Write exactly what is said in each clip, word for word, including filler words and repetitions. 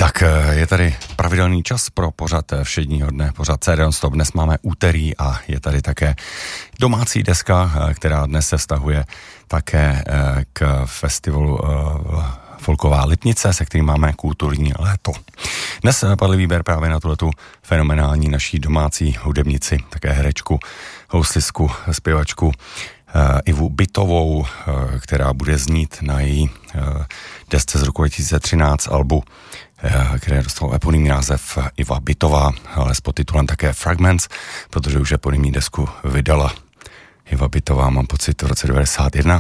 Tak je tady pravidelný čas pro pořad všedního dne, pořad C D non-stop. Dnes máme úterý a je tady také domácí deska, která dnes se vztahuje také k festivalu Folková Lipnice, se kterým máme kulturní léto. Dnes padl výběr právě na tuhletu fenomenální naší domácí hudebnici, také herečku, houslistku, zpěvačku uh, Ivu Bytovou, uh, která bude znít na její uh, desce z roku dva tisíce třináct albu, uh, které dostalo eponymní název Iva Bytová, ale s podtitulem také Fragments, protože už eponymní desku vydala Iva Bytová, mám pocit, v roce devadesát jedna.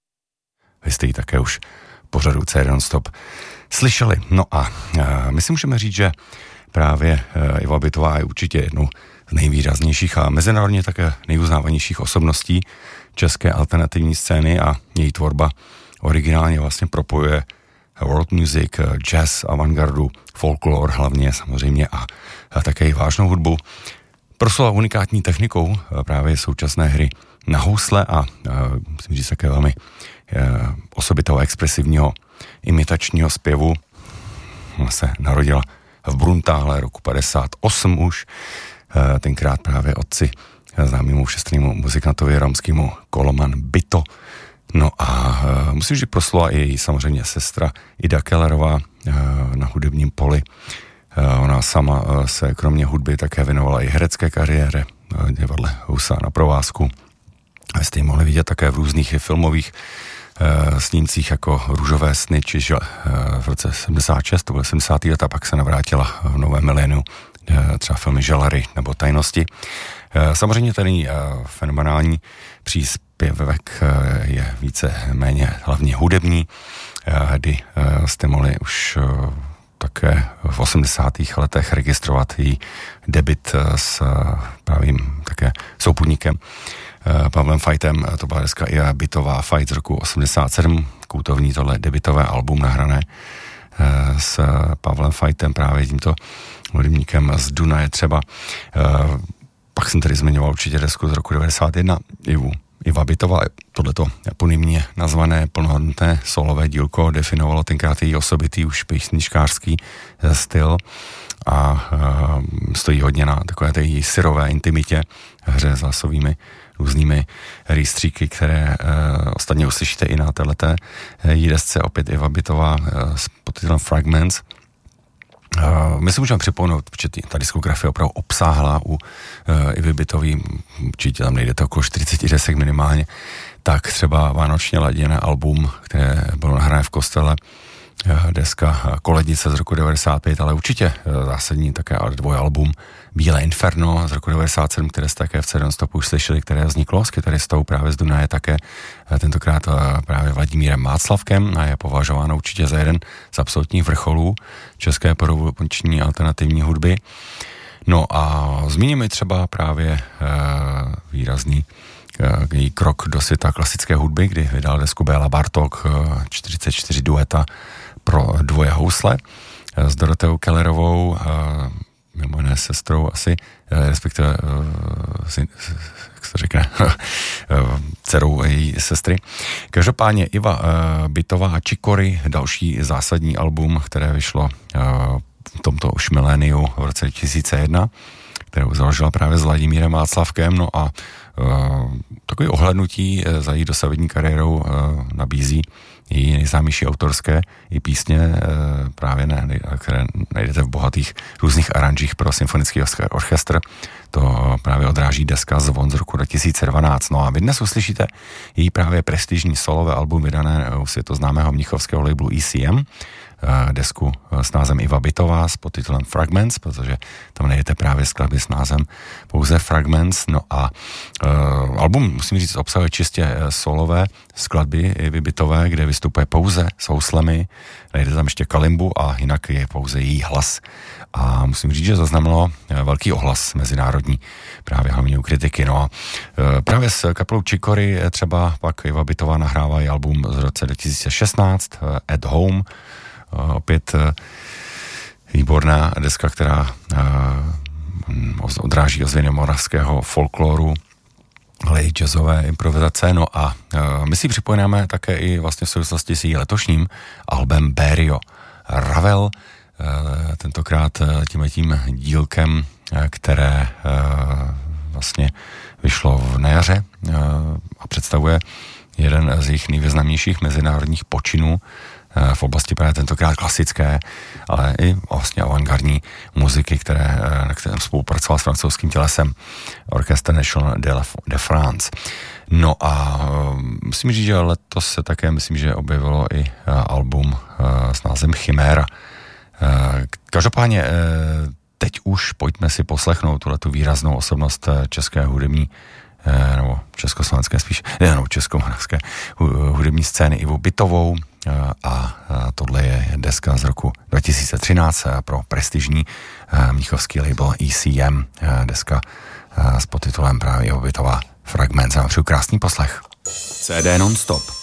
Vy jste ji také už pořadu C D non-stop slyšeli. No a uh, my si můžeme říct, že právě uh, Iva Bytová je určitě jednou z nejvýraznějších a mezinárodně také nejuznávanějších osobností české alternativní scény a její tvorba originálně vlastně propojuje world music, jazz, avantgardu, folklor hlavně samozřejmě a, a také i vážnou hudbu. Proslula unikátní technikou právě současné hry na housle a, a musím říct také velmi e, osobitého expresivního imitačního zpěvu. Ona se narodila v Bruntále roku padesát osm už, e, tenkrát právě otci známému všestrannému muzikantovi romskému Koloman Byto. No a e, musím říct, že proslula i její samozřejmě sestra Ida Kellerová e, na hudebním poli. E, ona sama e, se kromě hudby také věnovala i herecké kariéře, e, divadle Husa na provázku. A jste ji mohli vidět také v různých filmových e, snímcích jako Růžové sny, či e, v roce sedmdesát šest, to bylo sedmdesátá let, a pak se navrátila v novém miléniu e, třeba filmy Želary nebo Tajnosti. E, samozřejmě ten e, fenomenální příspěvek e, je více méně hlavně hudební, e, kdy e, jste mohli už e, také v osmdesátých letech registrovat její debut s právým také souputníkem Pavlem Fajtem. To byla deska i Bytová Fajt z roku osmdesát sedm, koutovní tohle debutové album nahrané s Pavlem Fajtem, právě tímto hudebníkem z Dunaje třeba. Pak jsem tady zmiňoval určitě desku z roku devadesát jedna, Ivu. Iva Bytová, tohleto eponymně nazvané plnohodnotné solové dílko definovalo tenkrát její osobitý už písničkářský styl a uh, stojí hodně na takové té její syrové intimitě, hře s hlasovými různými rýstříky, které uh, ostatně uslyšíte i na téhleté její desce, opět Iva Bytová uh, s podtitulem Fragments. Uh, my si můžeme připomenout, protože ta diskografie opravdu obsáhla u uh, Ivy Bytový, určitě tam nejdete okolo čtyřicet desek minimálně, tak třeba Vánočně laděné album, které bylo nahrané v kostele, uh, deska Kolednice z roku devadesát pět, ale určitě uh, zásadní také dvojalbum Bílé inferno z roku devadesát sedm, které jste také v C D non-stopu už slyšeli, které vzniklo s kytaristou právě z Dunaje, také tentokrát právě Vladimírem Máclavkem a je považováno určitě za jeden z absolutních vrcholů české podobuční alternativní hudby. No a zmíníme třeba právě e, výrazný e, její krok do světa klasické hudby, kdy vydal desku Béla Bartók, e, čtyřicet čtyři dueta pro dvoje housle e, s Doroteou Kellerovou, e, mimo jiné sestrou asi, respektive, jak se řekne, dcerou její sestry. Každopádně Iva Bytová a Čikory, další zásadní album, které vyšlo v tomto už miléniu v roce dva tisíce jedna, kterou založila právě s Vladimírem Václavkem, no a takový ohlednutí za její dosavadní kariérou nabízí její nejznámější autorské i písně, právě ne, které najdete v bohatých různých aranžích pro symfonický orchestr. To právě odráží deska Zvon z roku dva tisíce dvanáct. No a vy dnes uslyšíte její právě prestižní solové album vydané u světoznámého mnichovského labelu E C M, desku s názvem Iva Bytová s podtitulem Fragments, protože tam najdete právě skladby s názvem pouze Fragments. No a uh, album, musím říct, obsahuje čistě solové skladby Ivy Bytové, kde vystupuje pouze s houslemi, najdete tam ještě kalimbu a jinak je pouze její hlas. A musím říct, že zaznamenalo velký ohlas mezinárodní, právě hlavně u kritiky. No a uh, právě s kapelou Čikory třeba pak Iva Bytová nahrává i album z roce dva tisíce šestnáct, uh, At Home, opět výborná deska, která odráží ozvěny moravského folkloru, ale i jazzové improvizace. No a my si připojíme také i vlastně v souvislosti s její letošním albem Berio. Ravel tentokrát tímhletím dílkem, které vlastně vyšlo v na jaře a představuje jeden z jejich nejvýznamnějších mezinárodních počinů v oblasti právě tentokrát klasické, ale i vlastně avantgardní muziky, které, na kterém spolupracoval s francouzským tělesem Orchestre National de France. No a musím říct, že letos se také, myslím, že objevilo i album s názvem Chiméra. Každopádně teď už pojďme si poslechnout tuhletu výraznou osobnost české hudební nebo československé spíš, ne, no, českomoravské hudební scény Ivu Bytovou a tohle je deska z roku dva tisíce třináct pro prestižní mnichovský label E C M, deska s podtitulem právě Iva Bytová Fragment. Vám přeju krásný poslech. C D non-stop.